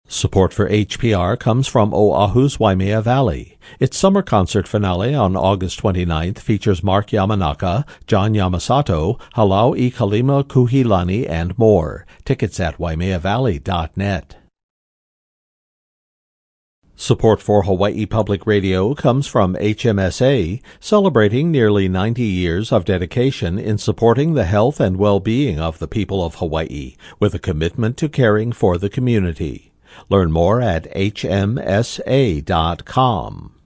Support for HPR comes from Oahu's Waimea Valley. Its summer concert finale on August 29th features Mark Yamanaka, John Yamasato, Halau I Kalima Kuhilani, and more. Tickets at waimeavalley.net. Support for Hawaii Public Radio comes from HMSA, celebrating nearly 90 years of dedication in supporting the health and well-being of the people of Hawaii, with a commitment to caring for the community. Learn more at hmsa.com.